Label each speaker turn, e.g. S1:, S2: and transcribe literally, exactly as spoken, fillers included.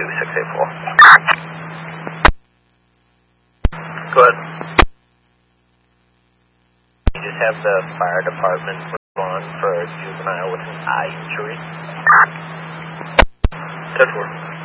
S1: two six eight four. Go ahead. You just have the fire department respond for a juvenile with an eye injury. ten four.